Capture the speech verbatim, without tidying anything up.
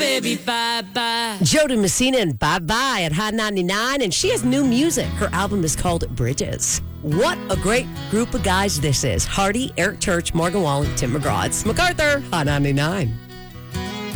baby, bye-bye. Jody Messina and Bye Bye at Hot ninety-nine, and she has new music. Her album is called Bridges. What a great group of guys this is. Hardy, Eric Church, Morgan Wallen, Tim McGraw. It's MacArthur, Hot ninety-nine.